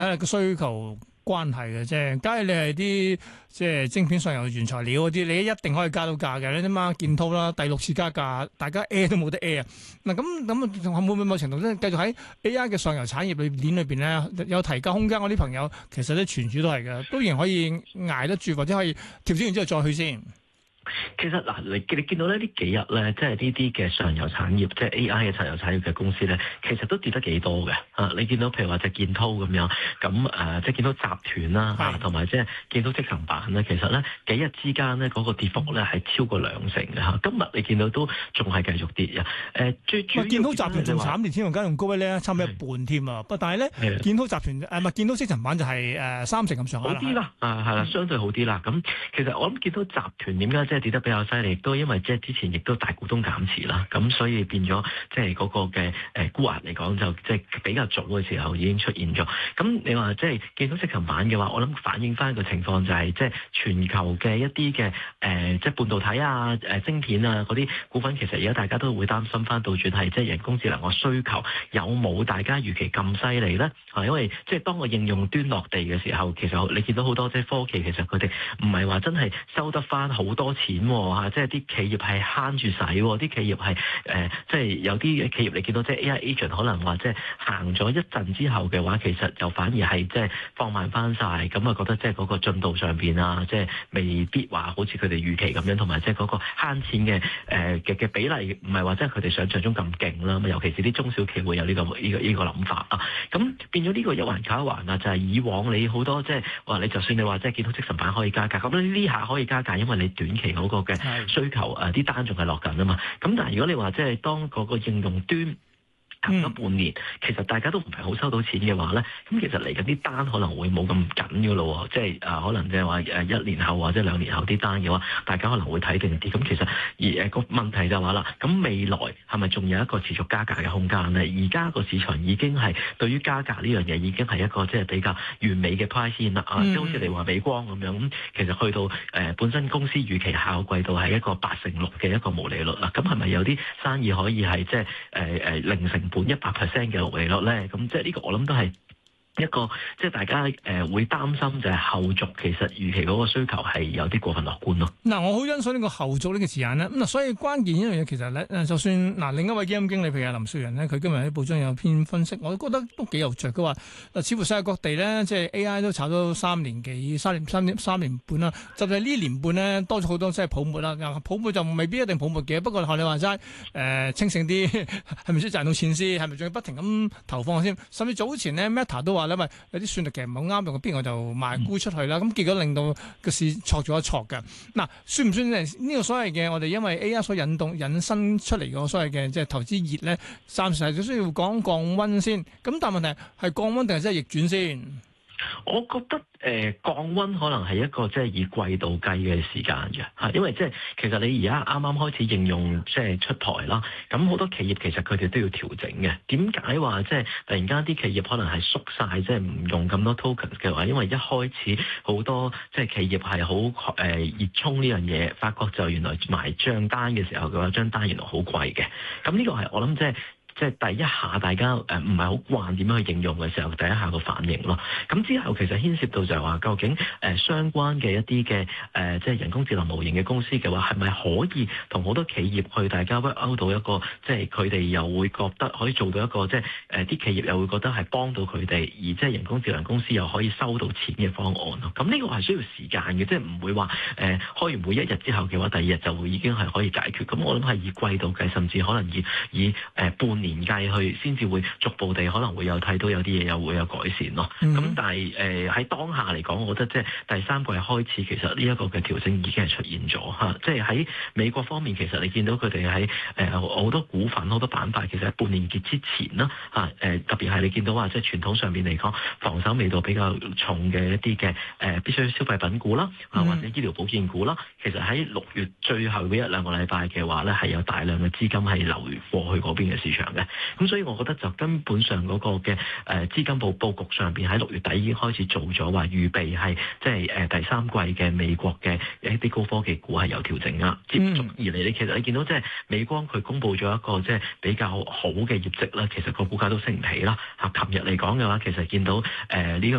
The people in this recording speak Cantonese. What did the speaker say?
個需求關係嘅啫。假如你係啲即係晶片上游原材料嗰啲，你一定可以加到價嘅。你諗下建滔啦，第6次加價，大家 A 都冇得 A 啊！嗱咁會唔會某程度咧繼續喺 AI 嘅上游產業鏈裏邊咧有提價空間？我啲朋友其實咧全主都係嘅，都仍然可以捱得住，或者可以調整完之後再去先。 其實嗱，你見到呢幾日咧，即係呢啲嘅上游產業，即係 AI 嘅上游產業嘅公司咧，其實都跌得幾多嘅。你見到譬如話隻建滔咁樣，咁即係建滔集團啦，同埋即係建滔積層板咧，其實咧幾日之間咧嗰個跌幅咧係超過2成嘅嚇。今日你見到都仲係繼續跌嘅。最主要建滔集團仲慘，連天用家用高位咧差唔多一半添啊！不但係咧建滔集團建滔積層板就係3成咁上下啦。好啲啦，係啦，相對好啲啦。咁其實我諗建滔集團點解即係跌得比較犀利，亦都因為即係之前亦都大股東減持啦，咁所以變咗即係嗰個嘅沽壓嚟講，就即係比較早嘅時候已經出現咗。咁你話即係見到積層板嘅話，我諗反映翻個情況就係即係全球嘅一啲嘅即係半導體啊、晶片啊嗰啲股份，其實而家大家都會擔心翻倒轉係即係人工智能個需求有冇大家預期咁犀利咧？因為即係當個應用端落地嘅時候，其實你見到好多即係科技，其實佢哋唔係話真係收得翻好多錢即係啲企業係慳住使，啲企業係即係有啲企業你見到即係 AI agent 可能話即係行咗一陣之後嘅話，其實就反而係即係放慢翻晒，咁啊覺得即係嗰個進度上邊啊，即係未必話好似佢哋預期咁樣，同埋即係嗰個慳錢嘅比例唔係話即係佢哋想象中咁勁啦。尤其是啲中小企會有呢個諗法啊。咁變咗呢個一環扣一環啊，就係以往你好多即係話你就算你話即係見到積層板可以加價，咁呢下可以加價，因為你短期嗰個嘅需求啲單仲係落緊啊嘛，咁但係如果你話即係當嗰個應用端行咗半年，其實大家都唔係好收到錢嘅話咧，咁其實嚟緊啲單可能會冇咁緊嘅咯，即係可能即係話1年後或者2年後啲單嘅話，大家可能會睇定啲。咁其實而個問題就係話啦，咁未來係咪仲有一個持續加價嘅空間咧？而家個市場已經係對於加價呢樣嘢已經係一個即係比較完美嘅 price in 啦，即係好似你話美光咁樣，咁其實去到本身公司預期下個季度係一個86%嘅一個毛利率啦，咁係咪有啲生意可以係即係0成半100% 嘅毛利率咧？咁即係呢個我諗都係一個即係大家會擔心就係後續其實預期嗰個需求係有啲過分樂觀咯。 嗱，我好欣賞呢個後續呢個字眼咧。咁所以關鍵一樣嘢其實咧，就算另一位基金經理譬如阿林雪人咧，佢今日喺報章有篇分析，我覺得都幾有趣。佢話似乎世界各地咧，即係 AI 都炒咗3年幾、3年半啦。就係呢年半咧，多咗好多即係泡沫啦。泡沫就未必一定泡沫嘅，不過學你話齋清醒啲，係咪先賺到錢先？係咪仲要不停咁投放先？甚至早前咧 Meta 都話咧，有啲算力其實唔係好啱用嘅，邊個就賣沽出去啦。咁結果令到個市挫咗一挫嘅。嗱，算唔算呢個所謂嘅我哋因為 AI 所引申出嚟嘅所謂嘅即係投資熱咧？暫時係需要講降溫先。咁但係問題係降溫定係真係逆轉先？ 我覺得降溫可能係一個即係以季度計嘅時間嘅嚇，因為即係其實你而家啱啱開始應用即係出台啦，咁好多企業其實佢哋都要調整嘅。點解話即係突然間啲企業可能係縮晒，即係唔用咁多 tokens 嘅話？因為一開始好多即係企業係好熱衷呢樣嘢，發覺就原來埋帳單嘅時候嘅話，張單原來好貴嘅。咁呢個係我諗即係第一下大家唔係好慣點樣去應用嘅時候，第一下個反應咯。咁之後其實牽涉到就係話，究竟相關嘅一啲嘅即係人工智能模型嘅公司嘅話，係咪可以同好多企業去大家 work out 到一個，即係佢哋又會覺得可以做到一個，即係啲企業又會覺得係幫到佢哋，而即係人工智能公司又可以收到錢嘅方案咯。咁呢個係需要時間嘅，即係唔會話開完會1日之後嘅話，第2日就會已經係可以解決。咁我諗係以季度計，甚至可能以半年計去先至會逐步地可能會有睇到有啲嘢又會有改善咯。咁但係喺當下嚟講，我覺得即係第3季開始，其實呢一個嘅調整已經係出現咗嚇。即係喺美國方面，其實你見到佢哋喺好多股份、好多板塊，其實喺半年結之前啦嚇特別係你見到話即係傳統上面嚟講，防守味道比較重嘅一啲嘅必須消費品股啦或者醫療保健股啦，其實喺6月最後嗰1-2個禮拜嘅話咧，係有大量嘅資金係流過去嗰邊嘅市場。 嘅。咁所以我覺得就根本上嗰個嘅資金佈局上邊喺6月底已經開始做咗話預備係即係第三季嘅美國嘅一啲高科技股係有調整啊。接續而嚟，你其實你見到即係美光佢公布咗一個即係比較好嘅業績啦，其實個股價都升唔起啦。嚇，琴日嚟講嘅話，其實見到呢個